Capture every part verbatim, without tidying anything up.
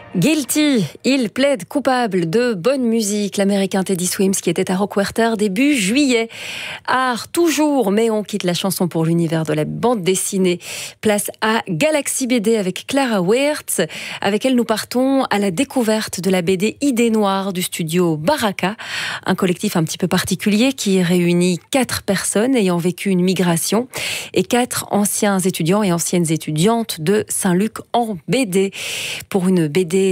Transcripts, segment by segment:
Guilty, il plaide coupable de bonne musique. L'américain Teddy Swims qui était à Rockwater début juillet. Art toujours, mais on quitte la chanson pour l'univers de la bande dessinée. Place à Galaxy B D avec Clara Weerts. Avec elle, nous partons à la découverte de la B D Idées Noires du studio Baraka. Un collectif un petit peu particulier qui réunit quatre personnes ayant vécu une migration et quatre anciens étudiants et anciennes étudiantes de Saint-Luc en B D. Pour une B D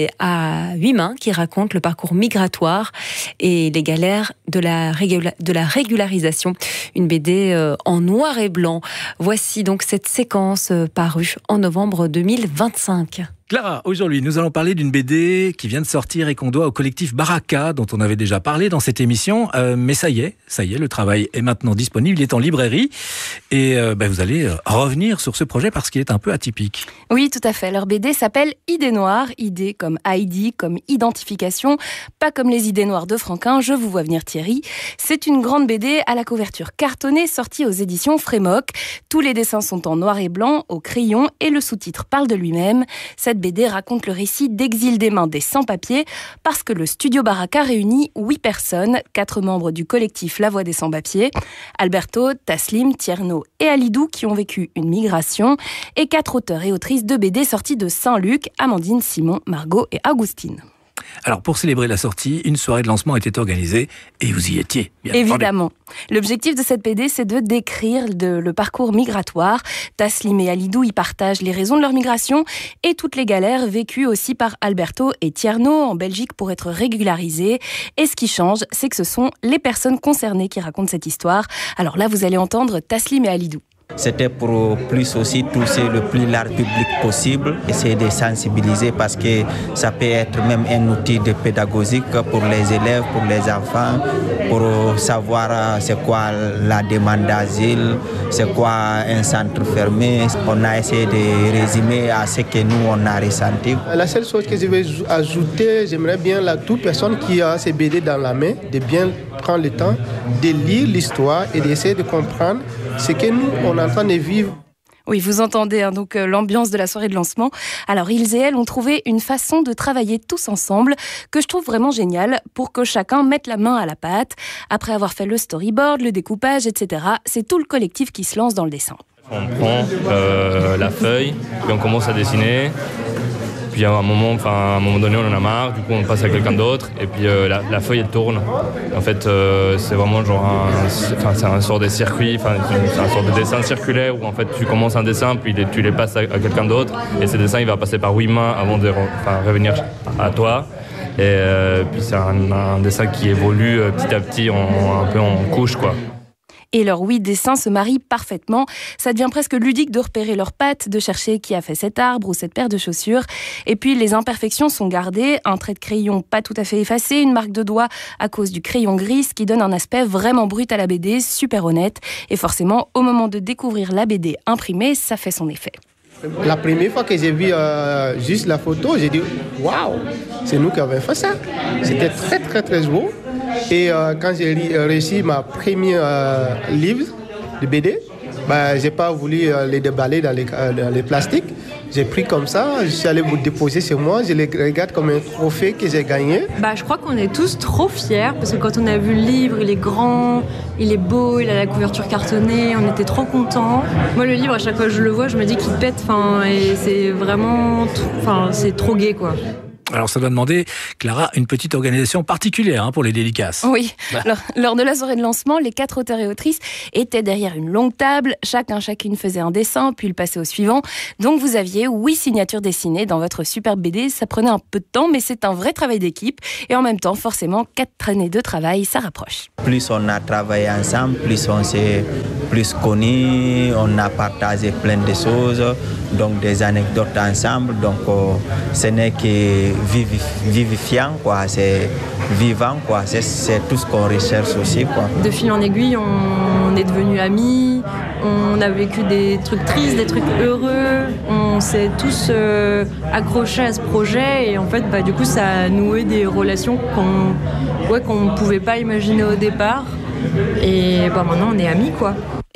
à huit mains qui raconte le parcours migratoire et les galères de la, régula- de la régularisation. Une B D euh, en noir et blanc. Voici donc cette séquence euh, parue en novembre deux mille vingt-cinq. Clara, aujourd'hui, nous allons parler d'une B D qui vient de sortir et qu'on doit au collectif Baraka, dont on avait déjà parlé dans cette émission. Euh, mais ça y est, ça y est, le travail est maintenant disponible, il est en librairie. Et euh, ben, vous allez revenir sur ce projet parce qu'il est un peu atypique. Oui, tout à fait. Leur B D s'appelle Idées Noires. Idées comme I D, comme identification. Pas comme les idées noires de Franquin, je vous vois venir Thierry. C'est une grande B D à la couverture cartonnée sortie aux éditions Frémoc. Tous les dessins sont en noir et blanc, au crayon, et le sous-titre parle de lui-même. Cette B D raconte le récit d'exil des mains des sans-papiers parce que le studio Baraka réunit huit personnes, quatre membres du collectif La Voix des sans-papiers, Alberto, Taslim, Tierno et Alidou qui ont vécu une migration, et quatre auteurs et autrices de B D sortis de Saint-Luc, Amandine, Simon, Margot et Augustine. Alors, pour célébrer la sortie, une soirée de lancement était organisée et vous y étiez, bien Évidemment. entendu. L'objectif de cette B D, c'est de décrire de, le parcours migratoire. Taslim et Alidou y partagent les raisons de leur migration et toutes les galères vécues aussi par Alberto et Tierno en Belgique pour être régularisés. Et ce qui change, c'est que ce sont les personnes concernées qui racontent cette histoire. Alors là, vous allez entendre Taslim et Alidou. C'était pour plus aussi toucher le plus large public possible, essayer de sensibiliser parce que ça peut être même un outil de pédagogique pour les élèves, pour les enfants, pour savoir c'est quoi la demande d'asile, c'est quoi un centre fermé. On a essayé de résumer à ce que nous on a ressenti. La seule chose que je vais ajouter, j'aimerais bien la toute personne qui a ces B D dans la main, de bien prendre le temps de lire l'histoire et d'essayer de comprendre ce que nous on est en train de vivre. Oui, vous entendez hein, donc euh, l'ambiance de la soirée de lancement. Alors, ils et elles ont trouvé une façon de travailler tous ensemble que je trouve vraiment géniale pour que chacun mette la main à la pâte. Après avoir fait le storyboard, le découpage, et cetera, c'est tout le collectif qui se lance dans le dessin. On prend euh, la feuille, puis on commence à dessiner. Puis à un moment, enfin à un moment donné, on en a marre. Du coup, on passe à quelqu'un d'autre. Et puis euh, la, la feuille, elle tourne. En fait, euh, c'est vraiment genre un, enfin, c'est un sort de circuit, enfin c'est un sort de dessin circulaire où en fait tu commences un dessin, puis les, tu les passes à, à quelqu'un d'autre. Et ce dessin, il va passer par huit mains avant de enfin, revenir à toi. Et euh, puis c'est un, un dessin qui évolue euh, petit à petit, en, un peu en couche, quoi. Et leurs huit dessins se marient parfaitement. Ça devient presque ludique de repérer leurs pattes, de chercher qui a fait cet arbre ou cette paire de chaussures. Et puis les imperfections sont gardées, un trait de crayon pas tout à fait effacé, une marque de doigt à cause du crayon gris, qui donne un aspect vraiment brut à la B D, super honnête. Et forcément, au moment de découvrir la B D imprimée, ça fait son effet. La première fois que j'ai vu euh, juste la photo, j'ai dit « Waouh, c'est nous qui avons fait ça !» C'était très très très beau. Et euh, quand j'ai réussi ma première euh, livre de B D, bah, je n'ai pas voulu euh, les déballer dans les, euh, dans les plastiques. J'ai pris comme ça, je suis allé vous déposer chez moi, je les regarde comme un trophée que j'ai gagné. Bah, je crois qu'on est tous trop fiers parce que quand on a vu le livre, il est grand, il est beau, il a la couverture cartonnée, on était trop contents. Moi, le livre, à chaque fois que je le vois, je me dis qu'il pète, et c'est vraiment, enfin, c'est trop gai, quoi. Alors ça doit demander, Clara, une petite organisation particulière hein, pour les dédicaces. Oui, bah. lors, lors de la soirée de lancement, les quatre auteurs et autrices étaient derrière une longue table, chacun, chacune faisait un dessin, puis le passait au suivant. Donc vous aviez huit signatures dessinées dans votre superbe B D, ça prenait un peu de temps, mais c'est un vrai travail d'équipe. Et en même temps, forcément, quatre années de travail, ça rapproche. Plus on a travaillé ensemble, plus on s'est plus connus, on a partagé plein de choses, donc des anecdotes ensemble, donc euh, ce n'est que vivifiant, quoi. C'est vivant, quoi. C'est, c'est tout ce qu'on recherche aussi, quoi. De fil en aiguille, on est devenus amis, on a vécu des trucs tristes, des trucs heureux, on s'est tous euh, accrochés à ce projet et en fait, bah, du coup, ça a noué des relations qu'on ouais, qu'on ne pouvait pas imaginer au départ et bah, maintenant on est amis, quoi.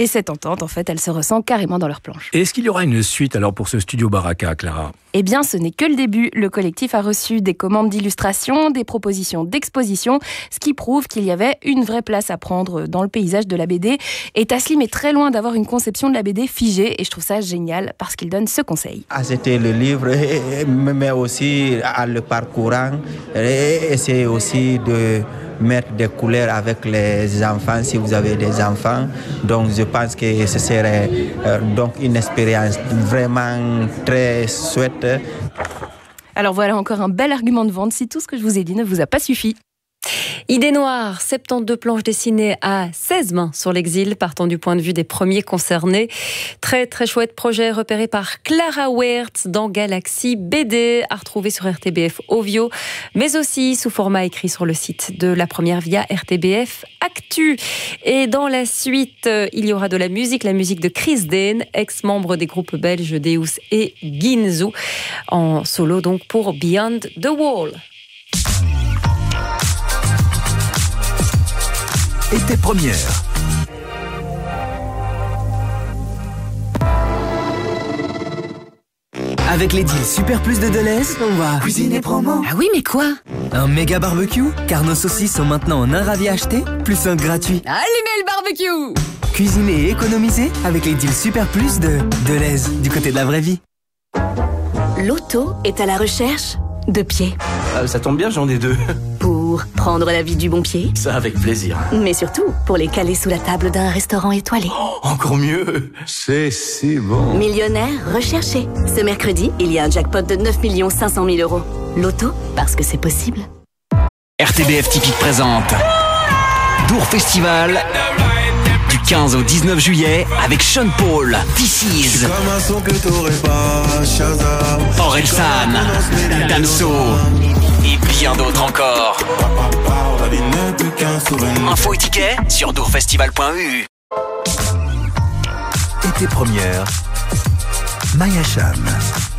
Et cette entente, en fait, elle se ressent carrément dans leurs planches. Et est-ce qu'il y aura une suite alors pour ce studio Baraka, Clara ? Eh bien, ce n'est que le début. Le collectif a reçu des commandes d'illustration, des propositions d'exposition, ce qui prouve qu'il y avait une vraie place à prendre dans le paysage de la B D. Et Taslim est très loin d'avoir une conception de la B D figée, et je trouve ça génial parce qu'il donne ce conseil. Acheter le livre, mais aussi en le parcourant, et essayer aussi de mettre des couleurs avec les enfants si vous avez des enfants. Donc je pense que ce serait euh, donc une expérience vraiment très chouette. Alors voilà encore un bel argument de vente si tout ce que je vous ai dit ne vous a pas suffi. Idée noire, soixante-douze planches dessinées à seize mains sur l'exil, partant du point de vue des premiers concernés. Très très chouette projet repéré par Clara Wertz dans Galaxy B D, à retrouver sur R T B F Ovio, mais aussi sous format écrit sur le site de la première via R T B F Actu. Et dans la suite, il y aura de la musique, la musique de Chris Dane, ex-membre des groupes belges Deus et Ginzu, en solo donc pour Beyond the Wall. Été première. Avec les deals Super Plus de Deleuze, on va cuisiner promo. Ah oui, mais quoi? Un méga barbecue, car nos saucisses sont maintenant en un ravi acheté, plus un gratuit. Allumez le barbecue! Cuisiner et économiser avec les deals Super Plus de Deleuze, du côté de la vraie vie. L'auto est à la recherche de pieds. Euh, ça tombe bien, j'en ai deux. Pour prendre la vie du bon pied. Ça, avec plaisir. Mais surtout, pour les caler sous la table d'un restaurant étoilé. Oh, encore mieux. C'est si bon. Millionnaire recherché. Ce mercredi, il y a un jackpot de neuf millions cinq cent mille euros. L'auto, parce que c'est possible. R T B F Typique présente Dour Festival du quinze au dix-neuf juillet avec Sean Paul, This Is, Orelsan, Damso et bien d'autres encore. Info et tickets sur dourfestival point e u. Été première, Maya Cham.